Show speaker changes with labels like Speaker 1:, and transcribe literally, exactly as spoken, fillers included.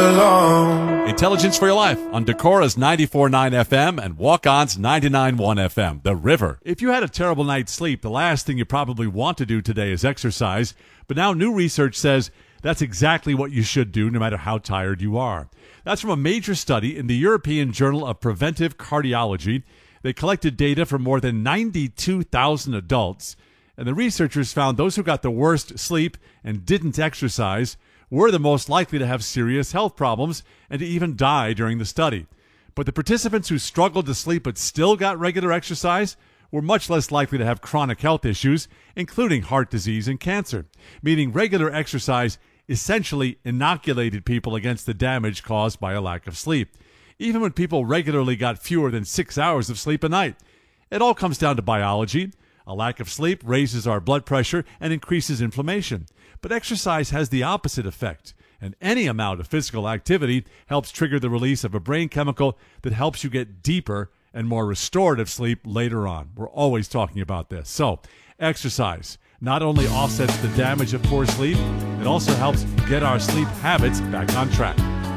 Speaker 1: alone.
Speaker 2: Intelligence for Your Life on Decora's ninety-four point nine F M and Walk-On's ninety-nine point one F M, The River. If you had a terrible night's sleep, the last thing you probably want to do today is exercise. But now new research says that's exactly what you should do no matter how tired you are. That's from a major study in the European Journal of Preventive Cardiology. They collected data from more than ninety-two thousand adults, and the researchers found those who got the worst sleep and didn't exercise were the most likely to have serious health problems and to even die during the study. But the participants who struggled to sleep but still got regular exercise were much less likely to have chronic health issues, including heart disease and cancer, meaning regular exercise essentially inoculated people against the damage caused by a lack of sleep, even when people regularly got fewer than six hours of sleep a night. It all comes down to biology. A lack of sleep raises our blood pressure and increases inflammation. But exercise has the opposite effect, and any amount of physical activity helps trigger the release of a brain chemical that helps you get deeper and more restorative sleep later on. We're always talking about this. So, exercise not only offsets the damage of poor sleep, it also helps get our sleep habits back on track.